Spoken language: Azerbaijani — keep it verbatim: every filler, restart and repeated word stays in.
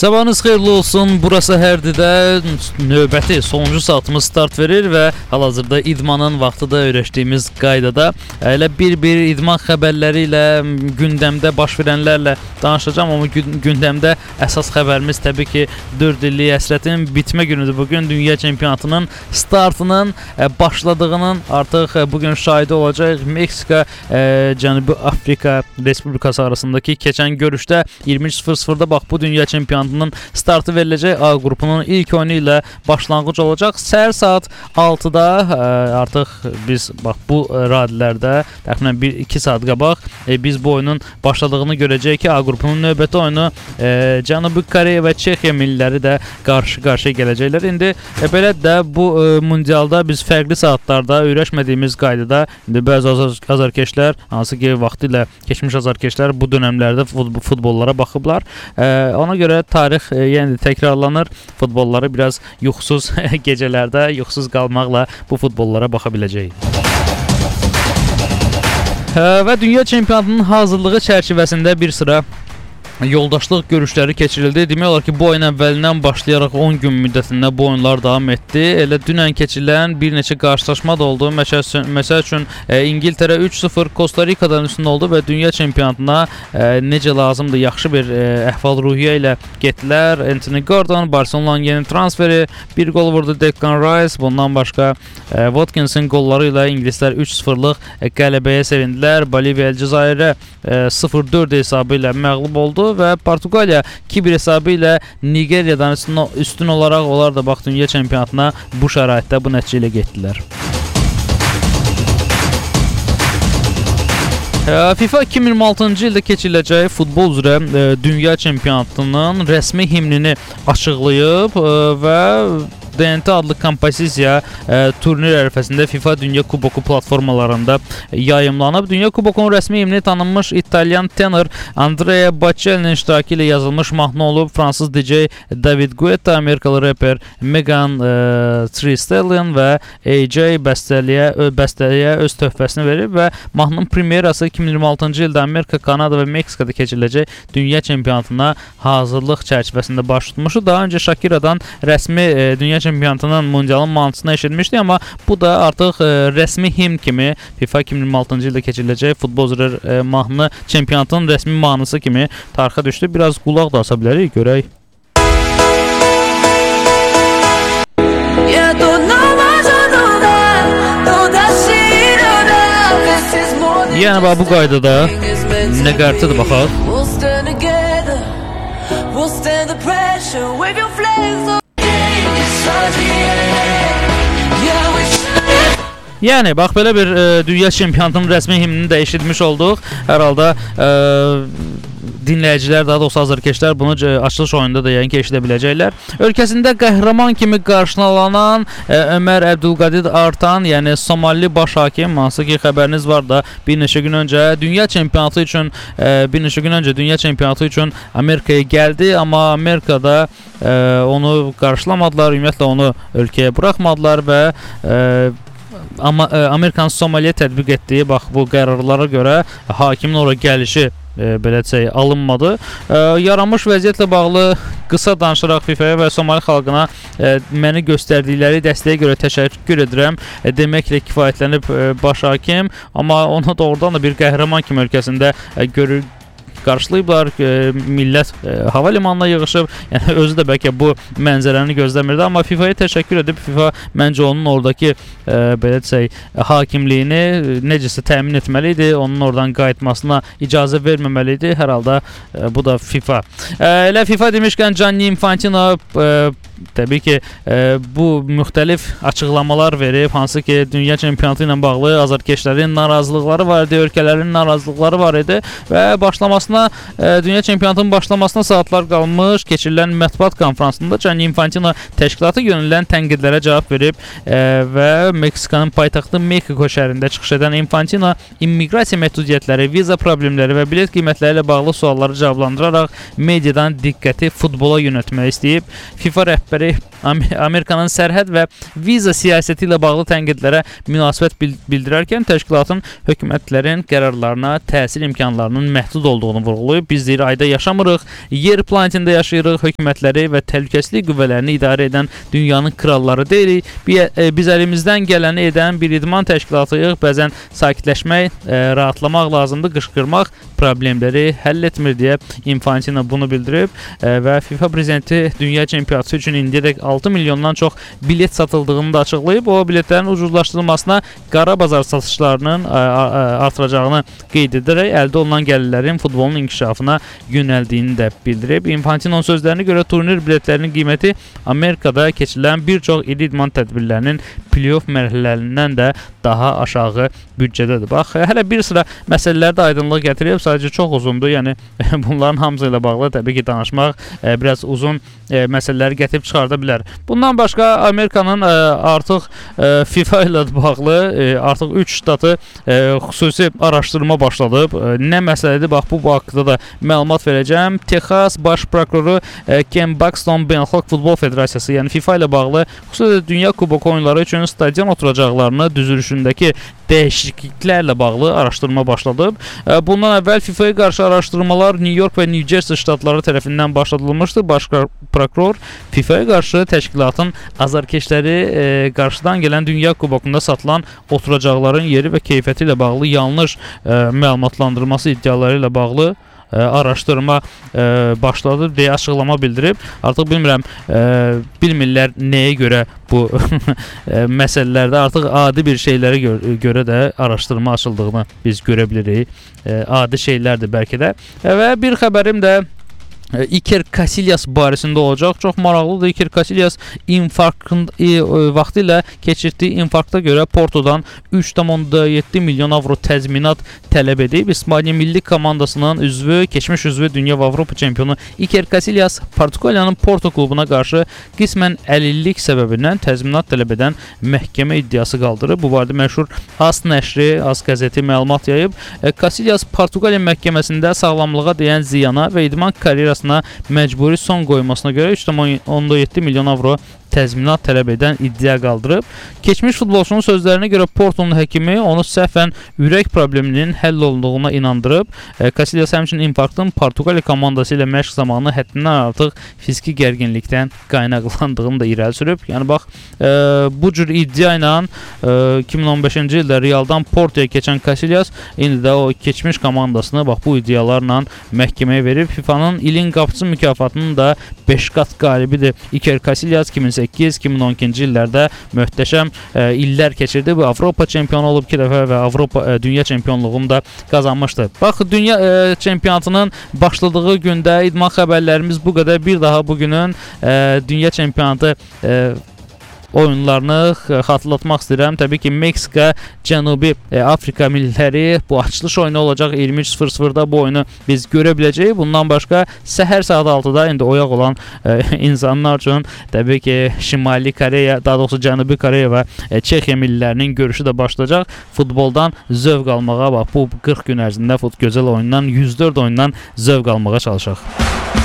Sabahınız xeyirli olsun. Burası Hərdidə növbəti sonuncu saatımız start verir və hal-hazırda idmanın vaxtıda öyrəşdiyimiz qaydada elə bir-bir idman xəbərləri ilə, gündəmdə baş verənlərlə danışacağım. Amma gündəmdə əsas xəbərimiz təbii ki dörd illik həsrətin bitmə günüdür. Bugün dünya çempionatının startının başladığının artıq bugün şahidi olacaq. Meksika, Cənubi Afrika Respublikası arasındakı keçən görüşdə iyirmi üç sıfır sıfırda bax bu dünya çempionatının startı veriləcək. A qrupunun ilk oyunu ilə başlanğıc olacaq. Səhər saat altıda artıq biz bax bu radilərdə təxminən bir iki saat qabaq e, biz bu oyunun başladığını görəcəyik ki, A qrupunun növbəti oyunu e, Cənubi Koreya və Çexiya milliləri də qarşı-qarşıya gələcəklər. İndi e, belə də bu e, mundialda biz fərqli saatlarda öyrəşmədiyimiz qaydada indi bəzi azarkeşlər, hansı ki vaxtilə keçmiş azarkeşlər bu dönəmlərdə futbollara baxıblar. E, ona görə tarix e, yenə də təkrarlanır. Futbolları biraz yuxusuz gecələrdə yuxusuz qalmaqla bu futbollara baxa biləcəyik. Hə, və dünya çempionatının hazırlığı çərçivəsində bir sıra yoldaşlıq görüşləri keçirildi. Demək olar ki, bu oyun əvvəlindən başlayaraq on gün müddətində bu oyunlar davam etdi. Elə dünən keçirilən bir neçə qarşılaşma da oldu. Məsəl, məsəl üçün e, İngiltərə üç sıfır Kosta Rikadan üstün oldu və dünya çempionatına e, necə lazımdır, yaxşı bir e, əhval-ruhiyyə ilə getdilər. Anthony Gordon, Barcelona'nın yeni transferi, bir qol vurdu Declan Rice. Bundan başqa e, Watkins'in qolları ilə İngilislər üç sıfırlıq e, qələbəyə sevindilər. Bolivia Cəzairə e, sıfır dörd hesabı ilə məğlub oldu və Portuqaliya iki bir hesabı ilə Nigeriyadan üstün, üstün olaraq onlar da bax dünya çempionatına bu şəraitdə bu nəticə ilə getdilər. FIFA iki min iyirmi altıncı ildə keçiriləcək futbol üzrə e, dünya çempionatının rəsmi himnini açıqlayıb e, və D N T adlı kompozisiya e, turnir ərəfəsində FIFA Dünya Kuboku platformalarında yayımlanıb. Dünya Kubokunun rəsmi himni tanınmış İtalyan tenor Andrea Bocelli'nin iştirakı ilə yazılmış mahnı olub. Fransız D J David Guetta, Amerikalı rapper Megan e, Thee Stallion və A J bəstəliyə, bəstəliyə öz töhfəsini verib və mahnının premyerası iki min iyirmi altıncı ildə Amerika, Kanada və Meksikada keçiriləcək dünya çempionatına hazırlıq çərçivəsində baş tutmuşdu. Daha öncə Shakira'dan rəsmi e, dünya çempionatının mundialın mahnısını eşitmişdi, amma bu da artıq e, rəsmi himn kimi FIFA iki min iyirmi altıncı ildə keçiriləcək futbol üzrə e, mahnı çempionatının rəsmi mahnısı kimi tarixə düşdü. Biraz qulaq da asa bilərik, görək. Yəni bax bu qaydada nə qartıdır baxaq. Yəni bax belə bir e, dünya çempionatının rəsmi himnini də eşitmiş olduq. Hər halda e, dinləyicilər, daha doğrusu azarkeşlər bunu açılış oyununda da yəni ki eşidə biləcəklər. Ölkəsində qəhrəman kimi qarşılananan e, Ömər Əbdülqadir Artan, yəni Somali baş hakim, hansı ki xəbəriniz var da bir neçə gün öncə dünya çempionatı üçün e, bir neçə gün öncə dünya çempionatı üçün Amerikaya gəldi, amma Amerikada e, onu qarşılamadılar, ümumiyyətlə onu ölkəyə buraxmadılar və e, amma e, Amerikanın Somaliyə tətbiq etdiyi bax bu qərarlara görə hakimin ora gəlişi e, belə desək alınmadı. E, yaranmış vəziyyətlə bağlı qısa danışaraq FIFA-ya və Somali xalqına e, məni göstərdikləri dəstəyə görə təşəkkür edirəm. E, deməklə kifayətlənib e, baş hakim, amma onu doğrudan da bir qəhrəman kimi ölkəsində e, görür qarşılayıblar, e, millət e, hava limanına yığışıb, yəni özü də bəlkə bu mənzərəni gözləmirdi, amma FIFA-ya təşəkkür edib FIFA məncə onun oradakı e, belə desək hakimliyini necəsə təmin etməli idi, onun oradan qayıtmasına icazə verməməli idi. Hər halda e, bu da FIFA. E, elə FIFA demişkən Gianni Infantino e, təbii ki e, bu müxtəlif açıqlamalar verib, hansı ki dünya çempionatı ilə bağlı azarkeşlərin narazılıqları var idi, ölkələrin narazılıqları var idi və başlamasına e, dünya çempionatının başlamasına saatlar qalmış keçirilən mətbuat konfransında Gianni Infantino təşkilatı yönələn tənqidlərə cavab verib e, və Meksikanın paytaxtı Meksiko şəhərində çıxış edən Infantino immiqrasiya məhdudiyyətləri, viza problemləri və bilet qiymətləri ilə bağlı sualları cavablandıraraq mediadan diqqəti futbola yönəltmək istəyib. FIFA rəhbəri rəhbəri Amerikanın sərhəd və viza siyasəti ilə bağlı tənqidlərə münasibət bildirərkən təşkilatın hökumətlərin qərarlarına təsir imkanlarının məhdud olduğunu vurğulayıb. Biz deyir, ayda yaşamırıq, yer planetində yaşayırıq, hökumətləri və təhlükəsizlik qüvvələrini idarə edən dünyanın kralları deyilik. Biz əlimizdən gələni edən bir idman təşkilatıyıq. Bəzən sakitləşmək, rahatlamaq lazımdır, qışqırmaq problemləri həll etmir deyə Infantino bunu bildirib və FIFA prezidenti dünya çempionatı üçün indiyədək altı milyondan çox bilet satıldığını da açıqlayıb. O biletlərin ucuzlaşdırılmasına qara bazar satışlarının artıracağını qeyd edərək əldə olunan gəlirlərin futbolun inkişafına yönəldiyini də bildirib. Infantinon sözlərinə görə turnir biletlərinin qiyməti Amerikada keçirilən bir çox iri idman tədbirlərinin playoff mərhələlərindən də daha aşağı büdcədədir. Bax, hələ bir sıra məsələlər də aydınlıq gətirib. Sadəcə çox uzundur. Yəni bunların hamısı ilə bağlı təbii ki danışmaq e, biraz uzun e, məsələləri gətirib çıxarda bilər. Bundan başqa Amerikanın e, artıq e, FIFA ilə bağlı e, artıq üç ştatı e, xüsusi araşdırma başladıb. E, nə məsələdir? Bax bu, bu haqqında da məlumat verəcəm. Texas baş prokuroru e, Ken Buxton Beynəlxalq Futbol Federasiyası, yəni FIFA ilə bağlı xüsusilə Dünya Kuboku oyunları üçün stadion oturacaqlarını düzülüşündəki dəyişikliklərlə bağlı araşdırma başladıb. E, bundan əvvəl FIFA'ya qarşı araşdırmalar New York və New Jersey ştatları tərəfindən başladılmışdı. Baş prokuror FIFA'ya qarşı təşkilatın azarkeşləri e, qarşıdan gələn Dünya Kubokunda satılan oturacaqların yeri və keyfiyyəti ilə bağlı yanlış e, məlumatlandırması iddiaları ilə bağlı e, araşdırma e, başladı deyə açıqlama bildirib. Artıq bilmirəm, e, bilmirlər nəyə görə bu e, məsələlərdə artıq adi bir şeylərə görə, görə də araşdırma açıldığını biz görə bilirik. E, adi şeylərdir bəlkə də. E, və bir xəbərim də Iker Casillas barəsində olacaq. Çox maraqlıdır. Iker Casillas infarktın e, vaxtı ilə keçirdiyi infarkta görə Portodan üç tam yeddi milyon avro təzminat tələb edib. İspaniya milli komandasının üzvü, keçmiş üzvü dünya və Avropa çempionu Iker Casillas Portuqaliyanın Porto klubuna qarşı qismən əlillik səbəbindən təzminat tələb edən məhkəmə iddiası qaldırıb. Bu barədə məşhur AS nəşri, AS qəzeti məlumat yayıb. E, Casillas Portuqaliya məhkəməsində sağlamlığa dəyən ziyana və idman karyerasına məcburi son qoymasına görə üç tam yeddi milyon avro təzminat tələb edən iddia qaldırıb. Keçmiş futbolçunun sözlərinə görə Portonun həkimi onu səhvən ürək probleminin həll olunduğuna inandırıb. E, Casillas həmçinin infarktın Portuqaliya komandası ilə məşq zamanı həddindən artıq fiziki gərginlikdən qaynaqlandığını da irəli sürüb. Yəni bax, e, bu cür iddia ilə e, iki min on beşinci ildə Realdan Portoya keçən Casillas indi də o keçmiş komandasını bax bu iddialarla məhkəməyə verib. FIFA'nın ilin qapıçı mükafatının da beş qat qalibidir. Iker Casillas iki min səkkiz iki min on ikinci illərdə möhtəşəm e, illər keçirdi. Bu Avropa çempionu olub iki dəfə və Avropa e, dünya çempionluğunu da qazanmışdı. Bax, dünya e, çempionatının başladığı gündə idman xəbərlərimiz bu qədər. Bir daha bugünün e, dünya çempionatı e, oyunlarını xatırlatmaq istəyirəm. Təbii ki, Meksika, Cənubi e, Afrika milliləri bu açılış oyunu olacaq. iyirmi üç sıfır sıfırda bu oyunu biz görə biləcəyik. Bundan başqa səhər saat altıda indi oyaq olan e, insanlar üçün təbii ki, Şimali Koreya, daha doğrusu Cənubi Koreya və e, Çexiya millilərinin görüşü də başlayacaq. Futboldan zövq almağa, bax bu qırx gün ərzində fut gözəl oyundan, yüz dörd oyundan zövq almağa çalışaq.